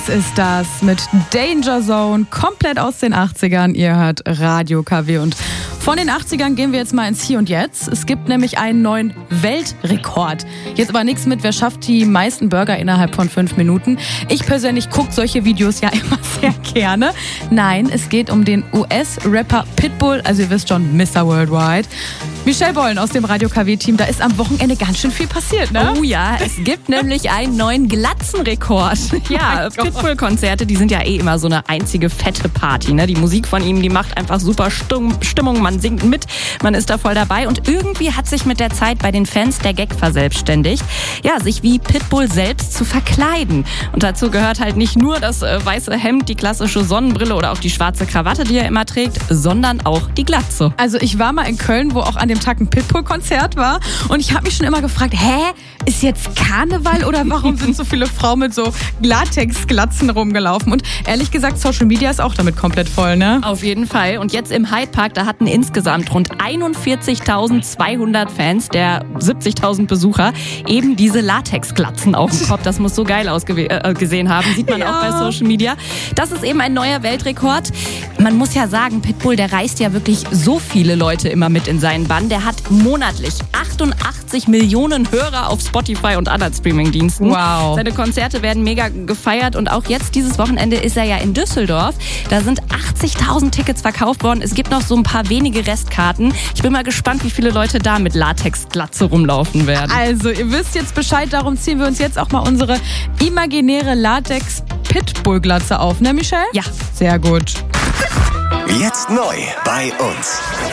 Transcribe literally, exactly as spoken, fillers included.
ist das mit Danger Zone, komplett aus den achtzigern. Ihr hört Radio K W und von den achtzigern gehen wir jetzt mal ins Hier und Jetzt. Es gibt nämlich einen neuen Weltrekord. Jetzt aber nichts mit, wer schafft die meisten Burger innerhalb von fünf Minuten. Ich persönlich gucke solche Videos ja immer sehr gerne. Nein, es geht um den U S-Rapper Pitbull, also ihr wisst schon, Mister Worldwide. Michelle Bollen aus dem Radio K W-Team, da ist am Wochenende ganz schön viel passiert, ne? Oh ja, es gibt nämlich einen neuen Glatzenrekord. Ja, Pitbull-Konzerte, die sind ja eh immer so eine einzige fette Party, ne? Die Musik von ihm, die macht einfach super Stimmung, man singt mit, man ist da voll dabei und irgendwie hat sich mit der Zeit bei den Fans der Gag verselbstständigt, ja, sich wie Pitbull selbst zu verkleiden. Und dazu gehört halt nicht nur das äh, weiße Hemd, die klassische Sonnenbrille oder auch die schwarze Krawatte, die er immer trägt, sondern auch die Glatze. Also ich war mal in Köln, wo auch an dem Tag ein Pitbull-Konzert war und ich habe mich schon immer gefragt, hä, ist jetzt Karneval oder warum sind so viele Frauen mit so Latex-Glatzen rumgelaufen? Und ehrlich gesagt, Social Media ist auch damit komplett voll, ne? Auf jeden Fall. Und jetzt im Hyde Park, da hatten insgesamt rund einundvierzigtausendzweihundert Fans der siebzigtausend Besucher eben diese Latex-Glatzen auf dem Kopf. Das muss so geil ausgesehen haben, sieht man ja auch bei Social Media. Das ist eben ein neuer Weltrekord. Man muss ja sagen, Pitbull, der reißt ja wirklich so viele Leute immer mit in seinen Bann. Der hat monatlich achtundachtzig Millionen Hörer auf Spotify und anderen Streamingdiensten. Wow. Seine Konzerte werden mega gefeiert und auch jetzt dieses Wochenende ist er ja in Düsseldorf. Da sind achtzigtausend Tickets verkauft worden. Es gibt noch so ein paar wenige Restkarten. Ich bin mal gespannt, wie viele Leute da mit Latexglatze rumlaufen werden. Also, ihr wisst jetzt Bescheid, darum ziehen wir uns jetzt auch mal unsere imaginäre Latex-Pitbull-Glatze auf, ne Michelle? Ja. Sehr gut. Jetzt neu bei uns.